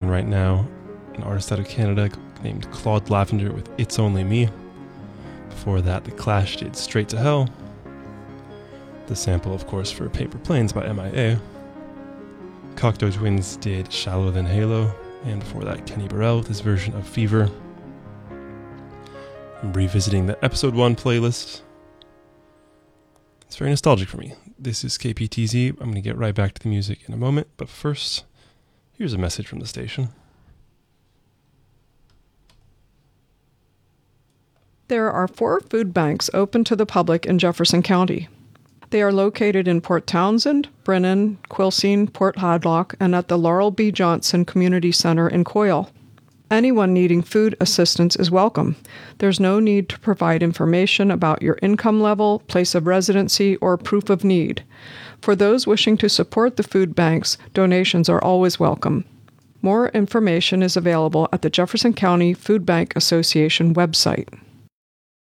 right now, an artist out of Canada named Claude Lavender with It's Only Me. Before that, The Clash did Straight to Hell. The sample, of course, for Paper Planes by MIA. Cocteau Twins did Shallower Than Halo, and before that, Kenny Burrell with his version of Fever. I'm revisiting the episode 1 playlist. It's very nostalgic for me. This is KPTZ. I'm going to get right back to the music in a moment, but first, here's a message from the station. There are 4 food banks open to the public in Jefferson County. They are located in Port Townsend, Brennan, Quilcene, Port Hadlock, and at the Laurel B. Johnson Community Center in Coyle. Anyone needing food assistance is welcome. There's no need to provide information about your income level, place of residency, or proof of need. For those wishing to support the food banks, donations are always welcome. More information is available at the Jefferson County Food Bank Association website.